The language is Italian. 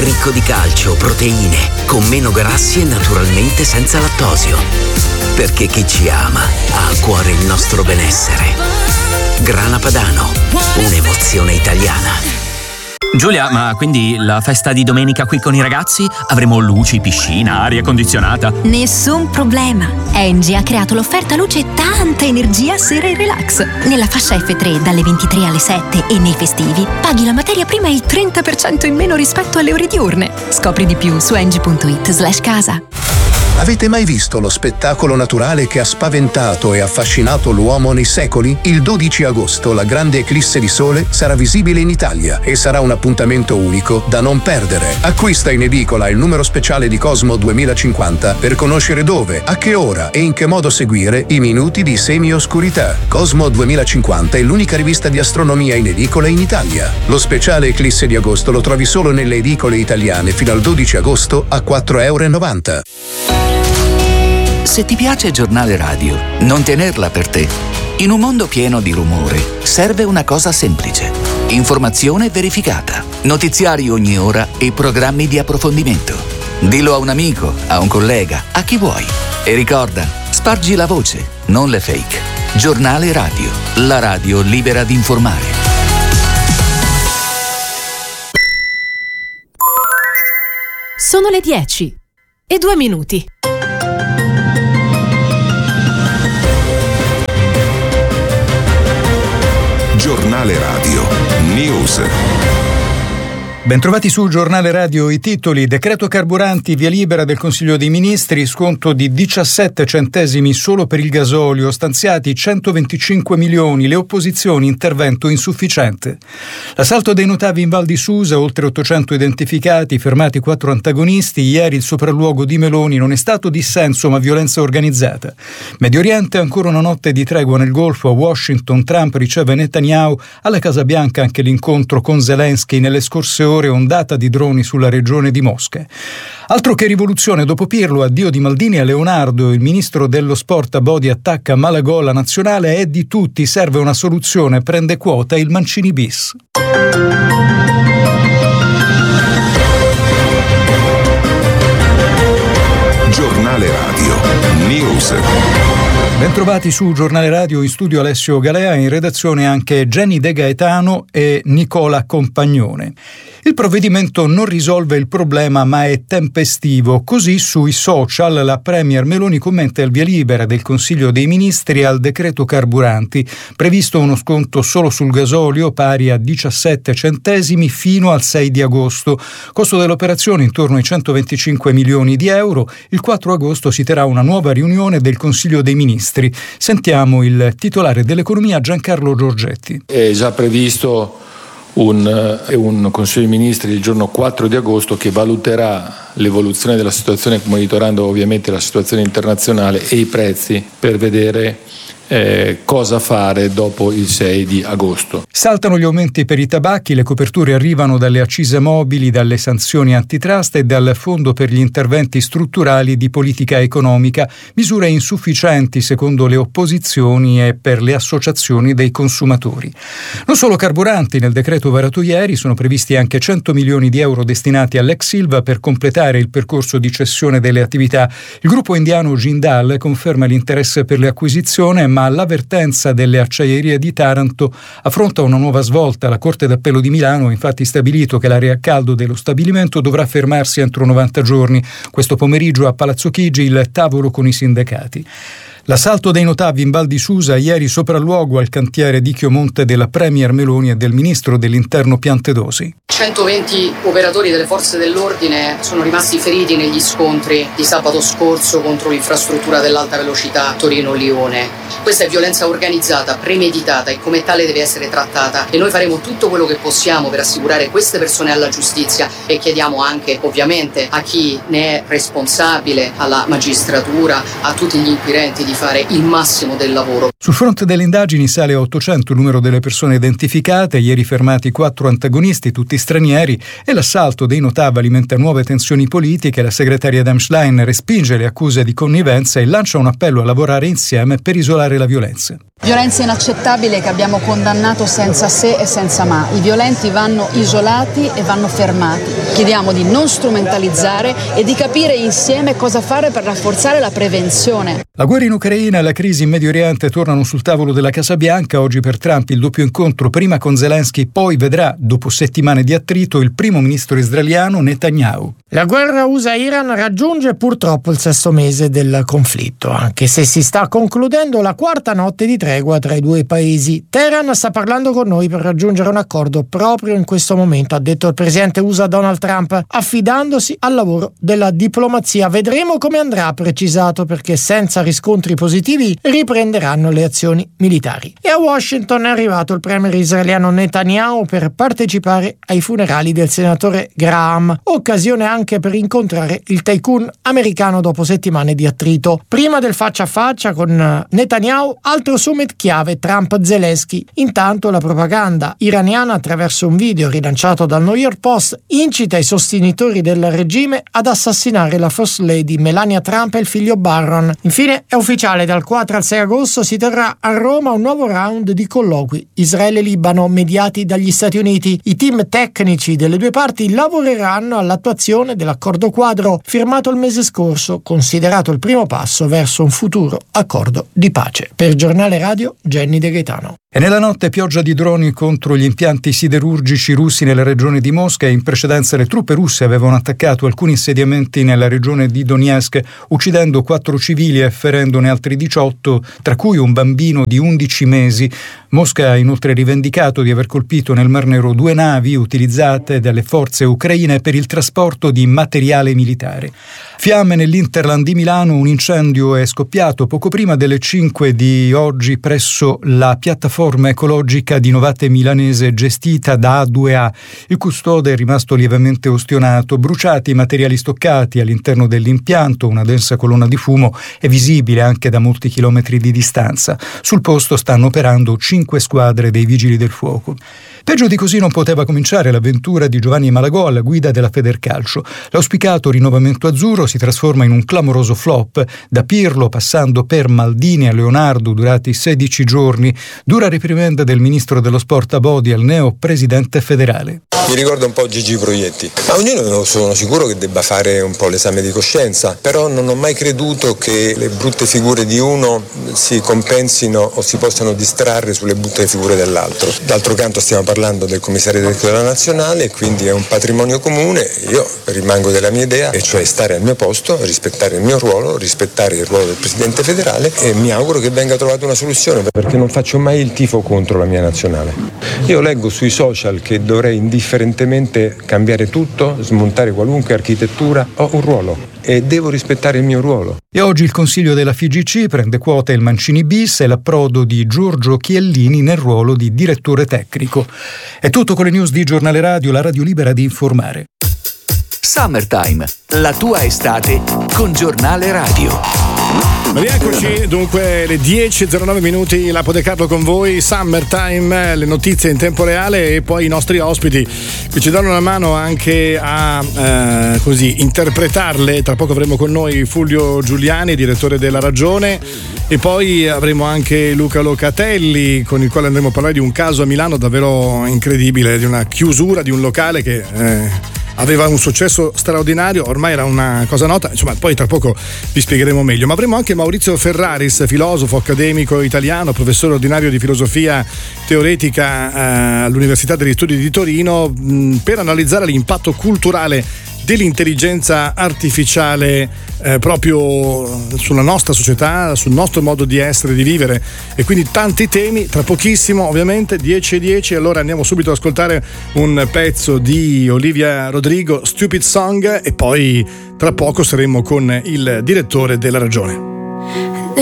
ricco di calcio, proteine, con meno grassi e naturalmente senza lattosio. Perché chi ci ama ha a cuore il nostro benessere. Grana Padano, un'emozione italiana. Giulia, ma quindi la festa di domenica qui con i ragazzi? Avremo luci, piscina, aria condizionata? Nessun problema. Engie ha creato l'offerta luce e tanta energia sera e relax. Nella fascia F3 dalle 23 alle 7 e nei festivi paghi la materia prima il 30% in meno rispetto alle ore diurne. Scopri di più su engie.it/casa. Avete mai visto lo spettacolo naturale che ha spaventato e affascinato l'uomo nei secoli? Il 12 agosto la grande eclisse di sole sarà visibile in Italia e sarà un appuntamento unico da non perdere. Acquista in edicola il numero speciale di Cosmo 2050 per conoscere dove, a che ora e in che modo seguire i minuti di semi-oscurità. Cosmo 2050 è l'unica rivista di astronomia in edicola in Italia. Lo speciale eclisse di agosto lo trovi solo nelle edicole italiane fino al 12 agosto a €4,90. Se ti piace Giornale Radio, non tenerla per te. In un mondo pieno di rumore, serve una cosa semplice. Informazione verificata, notiziari ogni ora e programmi di approfondimento. Dillo a un amico, a un collega, a chi vuoi. E ricorda, spargi la voce, non le fake. Giornale Radio, la radio libera di informare. Sono le 10:02. Giornale Radio News. Bentrovati su Giornale Radio, i titoli: decreto carburanti, via libera del Consiglio dei Ministri, sconto di 17 centesimi solo per il gasolio, stanziati 125 milioni, le opposizioni, intervento insufficiente. L'assalto dei notavi in Val di Susa, oltre 800 identificati, fermati 4 antagonisti, ieri il sopralluogo di Meloni non è stato dissenso ma violenza organizzata. Medio Oriente, ancora una notte di tregua nel Golfo, a Washington Trump riceve Netanyahu, alla Casa Bianca anche l'incontro con Zelensky, nelle scorse ore ondata di droni sulla regione di Mosca. Altro che rivoluzione, dopo Pirlo, addio di Maldini a Leonardo, il ministro dello sport Abodi attacca Malagò, la nazionale è di tutti, serve una soluzione, prende quota il Mancini bis. Giornale Radio News. Bentrovati su Giornale Radio, in studio Alessio Galea, in redazione anche Jenny De Gaetano e Nicola Compagnone. Il provvedimento non risolve il problema ma è tempestivo. Così sui social la Premier Meloni commenta il via libera del Consiglio dei Ministri al decreto carburanti, previsto uno sconto solo sul gasolio pari a 17 centesimi fino al 6 di agosto. Costo dell'operazione intorno ai 125 milioni di euro. Il 4 agosto si terrà una nuova riunione del Consiglio dei Ministri. Sentiamo il titolare dell'economia Giancarlo Giorgetti. È già previsto un Consiglio dei Ministri il giorno 4 di agosto che valuterà l'evoluzione della situazione, monitorando ovviamente la situazione internazionale e i prezzi, per vedere cosa fare dopo il 6 di agosto. Saltano gli aumenti per i tabacchi, le coperture arrivano dalle accise mobili, dalle sanzioni antitrust e dal Fondo per gli interventi strutturali di politica economica, misure insufficienti secondo le opposizioni e per le associazioni dei consumatori. Non solo carburanti, nel decreto varato ieri sono previsti anche 100 milioni di euro destinati all'ex Ilva per completare il percorso di cessione delle attività. Il gruppo indiano Jindal conferma l'interesse per le acquisizioni, ma l'avvertenza delle acciaierie di Taranto affronta una nuova svolta. La Corte d'Appello di Milano ha infatti stabilito che l'area a caldo dello stabilimento dovrà fermarsi entro 90 giorni. Questo pomeriggio a Palazzo Chigi il tavolo con i sindacati. L'assalto dei notavi in Val di Susa, ieri sopralluogo al cantiere di Chiomonte della Premier Meloni e del ministro dell'Interno Piantedosi. 120 operatori delle forze dell'ordine sono rimasti feriti negli scontri di sabato scorso contro l'infrastruttura dell'alta velocità Torino-Lione. Questa è violenza organizzata, premeditata e come tale deve essere trattata, e noi faremo tutto quello che possiamo per assicurare queste persone alla giustizia e chiediamo anche ovviamente a chi ne è responsabile, alla magistratura, a tutti gli inquirenti di di fare il massimo del lavoro. Sul fronte delle indagini sale a 800 il numero delle persone identificate, ieri fermati 4 antagonisti, tutti stranieri, e l'assalto dei Notav alimenta nuove tensioni politiche. La segretaria Adam Schlein respinge le accuse di connivenza e lancia un appello a lavorare insieme per isolare la violenza. Violenza inaccettabile che abbiamo condannato senza se e senza ma. I violenti vanno isolati e vanno fermati. Chiediamo di non strumentalizzare e di capire insieme cosa fare per rafforzare la prevenzione. La guerra in Ucraina e la crisi in Medio Oriente tornano sul tavolo della Casa Bianca. Oggi per Trump il doppio incontro, prima con Zelensky, poi vedrà, dopo settimane di attrito, il primo ministro israeliano Netanyahu. La guerra USA-Iran raggiunge purtroppo il 6° mese del conflitto, anche se si sta concludendo la 4ª notte di tregua tra i due paesi. Teheran sta parlando con noi per raggiungere un accordo proprio in questo momento, ha detto il presidente USA Donald Trump, affidandosi al lavoro della diplomazia. Vedremo come andrà, ha precisato, perché senza riscontri positivi riprenderanno le azioni militari. E a Washington è arrivato il premier israeliano Netanyahu per partecipare ai funerali del senatore Graham, occasione anche per incontrare il tycoon americano dopo settimane di attrito. Prima del faccia a faccia con Netanyahu, altro summit chiave Trump-Zelensky. Intanto la propaganda iraniana, attraverso un video rilanciato dal New York Post, incita i sostenitori del regime ad assassinare la First Lady Melania Trump e il figlio Barron. Infine è ufficiale, dal 4 al 6 agosto si terrà a Roma un nuovo round di colloqui Israele-Libano mediati dagli Stati Uniti. I team tecnici delle due parti lavoreranno all'attuazione dell'accordo quadro firmato il mese scorso, considerato il primo passo verso un futuro accordo di pace. Per Giornale Radio, Jenny De Gaetano. E nella notte pioggia di droni contro gli impianti siderurgici russi nella regione di Mosca. In precedenza le truppe russe avevano attaccato alcuni insediamenti nella regione di Donetsk, uccidendo 4 civili e ferendone altri 18, tra cui un bambino di 11 mesi. Mosca ha inoltre rivendicato di aver colpito nel Mar Nero 2 navi utilizzate dalle forze ucraine per il trasporto di materiale militare. Fiamme nell'Interland di Milano, un incendio è scoppiato poco prima delle 5 di oggi presso la piattaforma ecologica di Novate Milanese gestita da A2A. Il custode è rimasto lievemente ustionato. Bruciati i materiali stoccati all'interno dell'impianto, una densa colonna di fumo è visibile anche da molti chilometri di distanza. Sul posto stanno operando 5 squadre dei vigili del fuoco. Peggio di così non poteva cominciare l'avventura di Giovanni Malagò alla guida della Federcalcio. L'auspicato rinnovamento azzurro si trasforma in un clamoroso flop, da Pirlo passando per Maldini a Leonardo durati 16 giorni, dura reprimenda del ministro dello sport Abodi al neo presidente federale. Mi ricorda un po' Gigi Proietti, ma ognuno sono sicuro che debba fare un po' l'esame di coscienza, però non ho mai creduto che le brutte figure di uno si compensino o si possano distrarre sulle brutte figure dell'altro. D'altro canto stiamo parlando del commissario della nazionale, quindi è un patrimonio comune. Io rimango della mia idea, e cioè stare al mio posto, rispettare il mio ruolo, rispettare il ruolo del presidente federale, e mi auguro che venga trovata una soluzione, perché non faccio mai il tifo contro la mia nazionale. Io leggo sui social che dovrei indifferentemente cambiare tutto, smontare qualunque architettura. Ho un ruolo e devo rispettare il mio ruolo. E oggi il Consiglio della FIGC prende quota il Mancini bis e l'approdo di Giorgio Chiellini nel ruolo di direttore tecnico. È tutto con le news di Giornale Radio, la radio libera di informare. Summertime, la tua estate con Giornale Radio. Rieccoci, dunque le 10:09 minuti, Lapo De Carlo con voi, Summertime, le notizie in tempo reale e poi i nostri ospiti che ci danno una mano anche a così interpretarle. Tra poco avremo con noi Fulvio Giuliani, direttore della Ragione, e poi avremo anche Luca Locatelli, con il quale andremo a parlare di un caso a Milano davvero incredibile, di una chiusura di un locale che aveva un successo straordinario, ormai era una cosa nota, insomma poi tra poco vi spiegheremo meglio. Ma avremo anche Maurizio Ferraris, filosofo accademico italiano, professore ordinario di filosofia teoretica all'Università degli Studi di Torino, per analizzare l'impatto culturale dell'intelligenza artificiale proprio sulla nostra società, sul nostro modo di essere, di vivere, e quindi tanti temi. Tra pochissimo, ovviamente 10:10, allora andiamo subito ad ascoltare un pezzo di Olivia Rodrigo, Stupid Song, e poi tra poco saremo con il direttore della Ragione.